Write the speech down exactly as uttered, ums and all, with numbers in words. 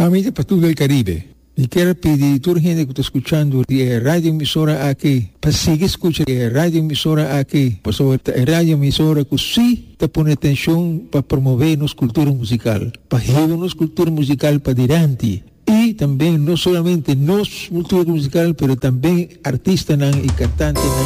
Amiga Pastor del Caribe, y quiero pedir a toda la gente que está escuchando de radio emisora aquí, para seguir escuchando de radio emisora aquí, pues sobre radio emisora que sí te pone atención para promover nuestra cultura musical, para llevar nuestra cultura musical para adelante. Y también no solamente nuestra cultura musical, pero también artistas y cantantes